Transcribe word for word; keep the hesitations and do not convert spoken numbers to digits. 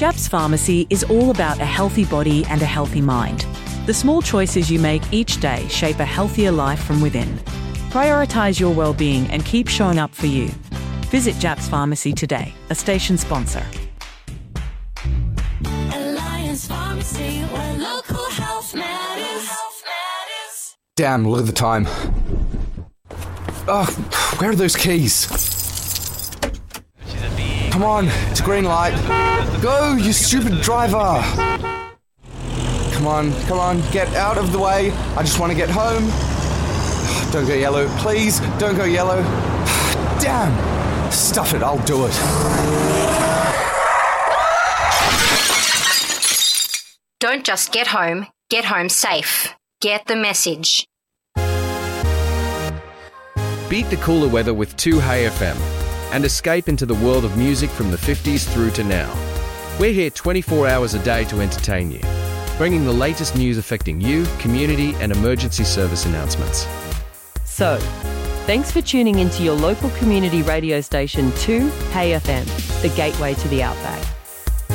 Japs Pharmacy is all about a healthy body and a healthy mind. The small choices you make each day shape a healthier life from within. Prioritise your well-being and keep showing up for you. Visit Japs Pharmacy today, a station sponsor. Alliance Pharmacy, where local health matters. Damn, look at the time. Oh, where are those keys? Come on, it's a green light. Go, you stupid driver! Come on, come on, get out of the way. I just want to get home. Don't go yellow, please, don't go yellow. Damn! Stuff it, I'll do it. Don't just get home, get home safe. Get the message. Beat the cooler weather with two Hey F M and escape into the world of music from the fifties through to now. We're here twenty-four hours a day to entertain you, bringing the latest news affecting you, community and emergency service announcements. So, thanks for tuning into your local community radio station two Hey F M, the gateway to the Outback.